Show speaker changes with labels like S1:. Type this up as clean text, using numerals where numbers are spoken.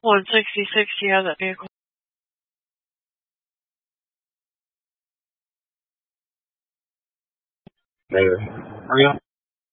S1: 166, do you have that vehicle?
S2: Maybe. Hurry up.